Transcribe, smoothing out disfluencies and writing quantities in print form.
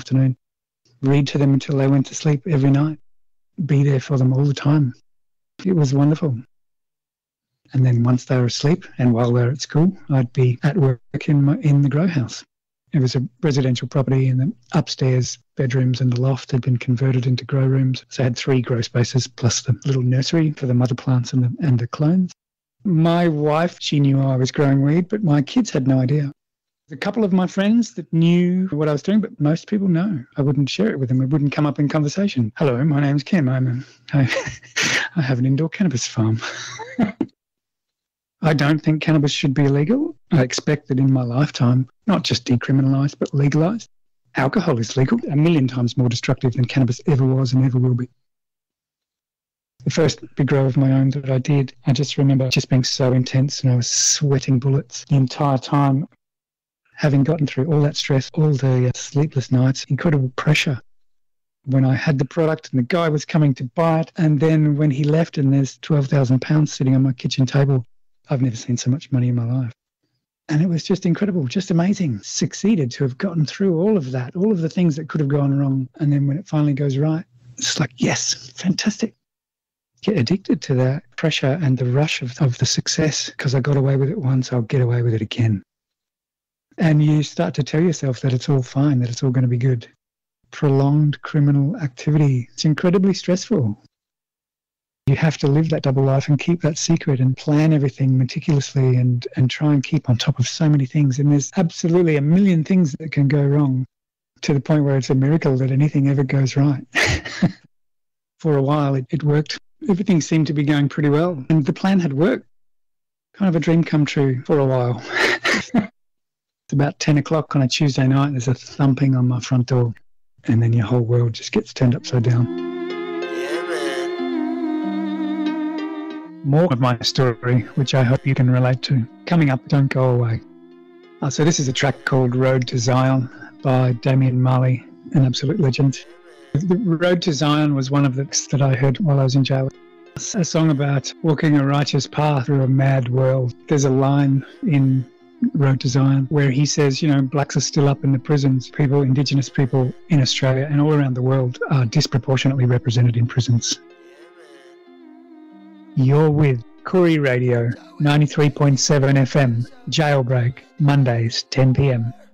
afternoon, read to them until they went to sleep every night, be there for them all the time. It was wonderful. And then once they were asleep and while they were at school, I'd be at work in the grow house. It was a residential property, and the upstairs bedrooms and the loft had been converted into grow rooms. So I had 3 grow spaces plus the little nursery for the mother plants and the clones. My wife, she knew I was growing weed, but my kids had no idea. A couple of my friends that knew what I was doing, but most people know. I wouldn't share it with them. It wouldn't come up in conversation. Hello, my name's Kim. I have an indoor cannabis farm. I don't think cannabis should be illegal. I expect that in my lifetime, not just decriminalised, but legalised. Alcohol is legal, 1,000,000 times more destructive than cannabis ever was and ever will be. The first big grow of my own that I did, I just remember just being so intense, and I was sweating bullets the entire time. Having gotten through all that stress, all the sleepless nights, incredible pressure. When I had the product and the guy was coming to buy it, and then when he left and there's £12,000 sitting on my kitchen table, I've never seen so much money in my life. And it was just incredible, just amazing. Succeeded to have gotten through all of that, all of the things that could have gone wrong. And then when it finally goes right, it's like, yes, fantastic. Get addicted to that pressure and the rush of the success, because I got away with it once, I'll get away with it again. And you start to tell yourself that it's all fine, that it's all going to be good. Prolonged criminal activity, it's incredibly stressful. You have to live that double life and keep that secret and plan everything meticulously and try and keep on top of so many things. And there's absolutely 1,000,000 things that can go wrong, to the point where it's a miracle that anything ever goes right. For a while, it worked. Everything seemed to be going pretty well. And the plan had worked. Kind of a dream come true for a while. It's about 10 o'clock on a Tuesday night. There's a thumping on my front door. And then your whole world just gets turned upside down. More of my story, which I hope you can relate to. Coming up, Don't Go Away. So this is a track called Road to Zion by Damian Marley, an absolute legend. The Road to Zion was one of the that I heard while I was in jail. It's a song about walking a righteous path through a mad world. There's a line in Road to Zion where he says, blacks are still up in the prisons. People, Indigenous people in Australia and all around the world are disproportionately represented in prisons. You're with Koori Radio, 93.7 FM, Jailbreak, Mondays, 10 p.m.